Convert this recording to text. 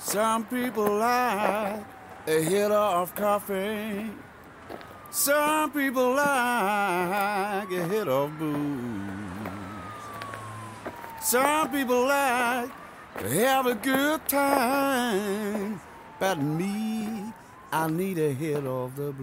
Some people like a hit of coffee. Some people like a hit of booze. Some people like to have a good time. But me, I need a hit of the blues.